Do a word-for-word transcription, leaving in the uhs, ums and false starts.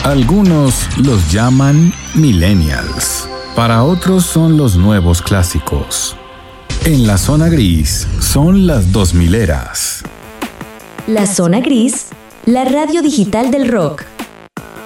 Algunos los llaman millennials. Para otros son los nuevos clásicos. En la zona gris son las dos mileras. La zona gris, la radio digital del rock.